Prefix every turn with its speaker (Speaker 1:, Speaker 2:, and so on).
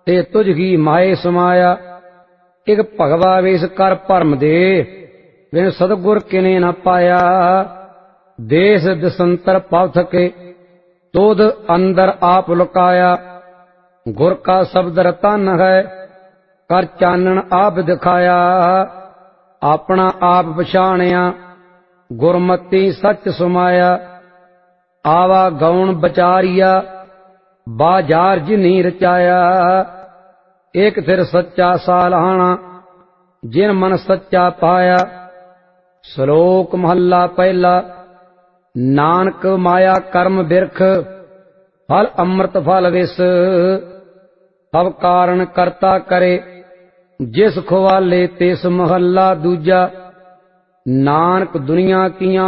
Speaker 1: ते तुझ ही माए समाया। एक भगवा वेश कर भरम दे, बिन सतगुर किने न पाया। देश दिसंतर पव थके, तोद अंदर आप लुकाया। गुर का शब्द रतन है, कर चानन आप दिखाया। अपना आप पछाणिया, गुरमति सच सुमाया। आवा गौण बचारिया, बाजार जिनी रचाया। एक थिर सच्चा सालाना, जिन मन सच्चा पाया। श्लोक महला पहला। नानक माया कर्म बिरख, फल अमृत फल विष। सब कारण करता करे, जिस खुवाले तिस महला दूजा। नानक दुनिया किया